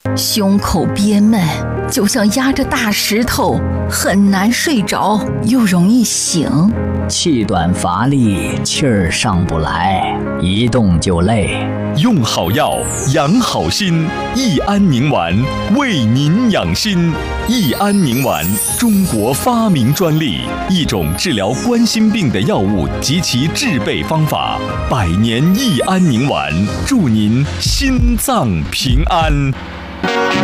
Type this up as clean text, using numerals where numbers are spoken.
胸口憋闷，就像压着大石头，很难睡着，又容易醒。 气短乏力，气儿上不来，一动就累。 用好药，养好心，益安宁丸为您养心。益安宁丸，中国发明专利，一种治疗冠心病的药物及其制备方法。100年益安宁丸，祝您心脏平安。